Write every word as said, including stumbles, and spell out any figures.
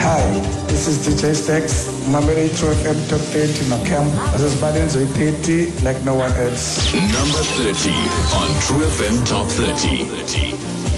Hi, this is D J Stex. Mamele True F M Top thirty in Ocam. This is Badenzo thirty like no one else. Number thirty on True F M Top thirty.